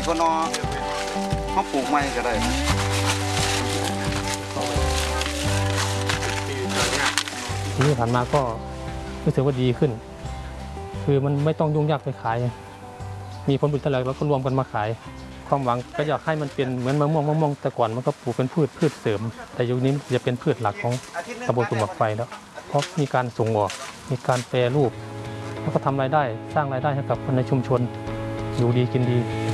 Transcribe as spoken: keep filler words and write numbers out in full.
ก็นอเขาปลูกไม้ก็ได้ทีนี้ผ่านมาก็รู้สึกว่าดีขึ้นคือมันไม่ต้องยุ่งยากไปขายมีผลผลิตเท่าไหร่เราก็รวมกันมาขายความหวังก็อยากให้มันเป็นเหมือนมะม่วงมะม่วงแต่ก่อนมันก็ปลูกเป็นพืชพืชเสริมแต่ยุคนี้จะเป็นพืชหลักของตำบลกุมบักไฟแล้วเพราะมีการส่งออกมีการแปรรูปแล้วก็ทำรายได้สร้างรายได้ให้กับคนในชุมชนอยู่ดีกินดี